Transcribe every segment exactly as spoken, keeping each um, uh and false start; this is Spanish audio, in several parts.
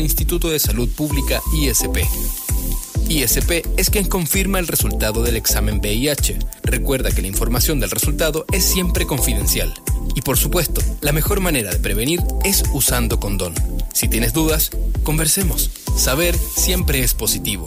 Instituto de Salud Pública I S P. I S P es quien confirma el resultado del examen V I H. Recuerda que la información del resultado es siempre confidencial. Y por supuesto, la mejor manera de prevenir es usando condón. Si tienes dudas, conversemos. Saber siempre es positivo.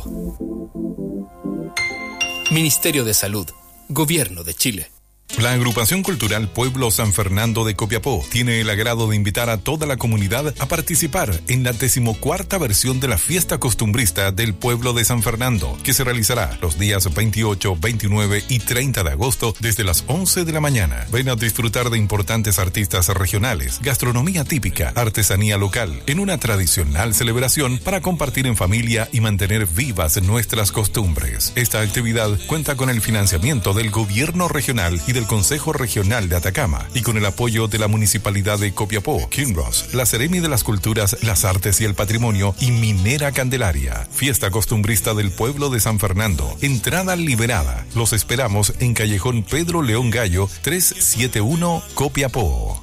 Ministerio de Salud, Gobierno de Chile. La Agrupación Cultural Pueblo San Fernando de Copiapó tiene el agrado de invitar a toda la comunidad a participar en la decimocuarta versión de la fiesta costumbrista del pueblo de San Fernando, que se realizará los días veintiocho, veintinueve y treinta de agosto desde las once de la mañana. Ven a disfrutar de importantes artistas regionales, gastronomía típica, artesanía local, en una tradicional celebración para compartir en familia y mantener vivas nuestras costumbres. Esta actividad cuenta con el financiamiento del Gobierno Regional y del Consejo Regional de Atacama y con el apoyo de la Municipalidad de Copiapó, Kinross, la Seremi de las Culturas, las Artes y el Patrimonio y Minera Candelaria. Fiesta costumbrista del pueblo de San Fernando. Entrada liberada. Los esperamos en Callejón Pedro León Gallo, trescientos setenta y uno, Copiapó.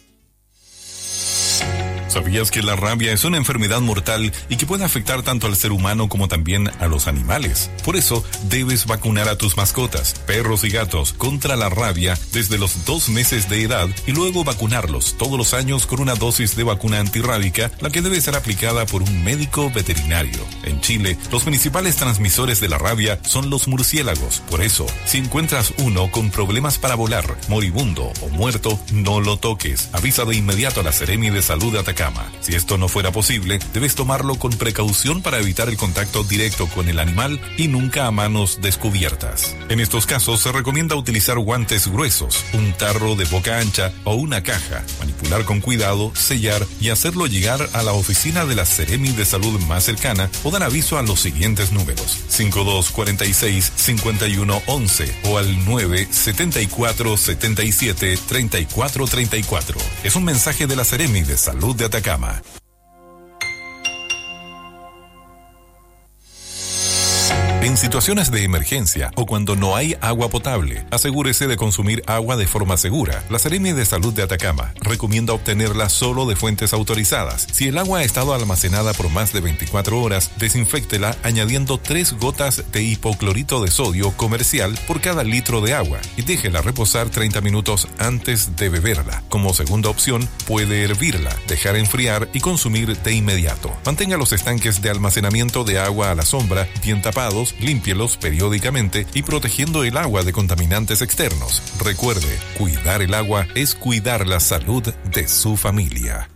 ¿Sabías que la rabia es una enfermedad mortal y que puede afectar tanto al ser humano como también a los animales? Por eso, debes vacunar a tus mascotas, perros y gatos, contra la rabia desde los dos meses de edad y luego vacunarlos todos los años con una dosis de vacuna antirrábica, la que debe ser aplicada por un médico veterinario. En Chile, los principales transmisores de la rabia son los murciélagos. Por eso, si encuentras uno con problemas para volar, moribundo o muerto, no lo toques. Avisa de inmediato a la Seremi de Salud de Atacama. Si esto no fuera posible, debes tomarlo con precaución para evitar el contacto directo con el animal y nunca a manos descubiertas. En estos casos se recomienda utilizar guantes gruesos, un tarro de boca ancha o una caja, manipular con cuidado, sellar y hacerlo llegar a la oficina de la Seremi de Salud más cercana o dar aviso a los siguientes números: cinco dos cuatro seis, cinco uno once o al nueve siete cuatro siete siete tres cuatro tres cuatro. Es un mensaje de la Seremi de Salud de Atacama. En situaciones de emergencia o cuando no hay agua potable, asegúrese de consumir agua de forma segura. La Seremi de Salud de Atacama recomienda obtenerla solo de fuentes autorizadas. Si el agua ha estado almacenada por más de veinticuatro horas, desinféctela añadiendo tres gotas de hipoclorito de sodio comercial por cada litro de agua y déjela reposar treinta minutos antes de beberla. Como segunda opción, puede hervirla, dejar enfriar y consumir de inmediato. Mantenga los estanques de almacenamiento de agua a la sombra bien tapados, límpielos periódicamente y protegiendo el agua de contaminantes externos. Recuerde, cuidar el agua es cuidar la salud de su familia.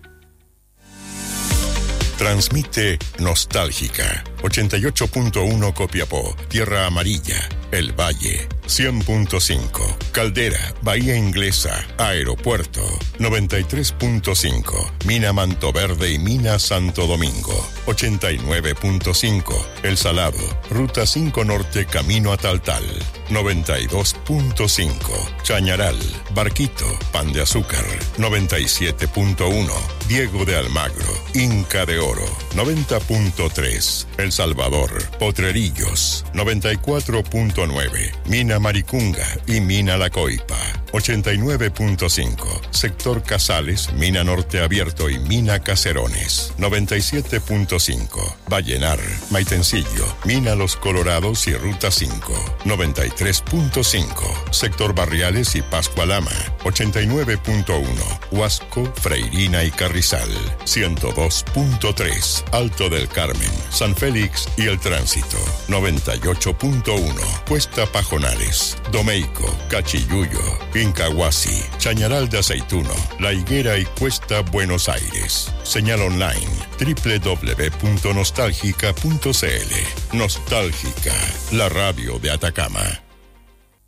Transmite Nostálgica, ochenta y ocho punto uno Copiapó, Tierra Amarilla, El Valle, cien punto cinco, Caldera, Bahía Inglesa, Aeropuerto, noventa y tres punto cinco, Mina Manto Verde y Mina Santo Domingo, ochenta y nueve punto cinco, El Salado, Ruta cinco Norte, Camino a Taltal, noventa y dos punto cinco, Chañaral, Barquito, Pan de Azúcar, noventa y siete punto uno, Diego de Almagro, Inca de Oro, noventa punto tres, El Salvador, Potrerillos, noventa y cuatro punto nueve, Mina Maricunga y Mina La Coipa, ochenta y nueve punto cinco, Sector Casales, Mina Norte Abierto y Mina Caserones, noventa y siete punto cinco, Vallenar, Maitencillo, Mina Los Colorados y Ruta cinco, noventa y tres punto cinco, Sector Barriales y Pascualama, ochenta y nueve punto uno, Huasco, Freirina y Carrizal, ciento dos punto tres, Alto del Carmen, San Félix y El Tránsito, noventa y ocho punto uno, Cuesta Pajonales, Domeico, Cachiyuyo, Incahuasi, Chañaral de Aceituno, La Higuera y Cuesta Buenos Aires. Señal online doble u doble u doble u punto nostálgica punto c l. Nostálgica, la radio de Atacama.